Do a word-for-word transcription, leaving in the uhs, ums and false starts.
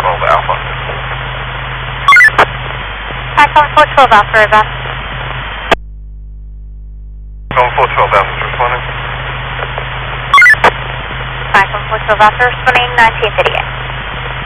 twelve Alpha. Taxon four twelve Alpha, over. Taxon four twelve Alpha responding. Taxon four twelve Alpha responding, nineteen thirty-eight.